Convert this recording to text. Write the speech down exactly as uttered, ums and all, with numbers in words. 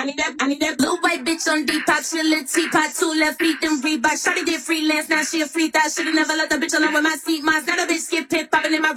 need that, I need that blue white bitch on Depop. She a little teapot, two left feet, then Reebok. Shawty did freelance, now she a freak. That should've never let the bitch alone with my seat. Mine's got a bitch skip pip popping in my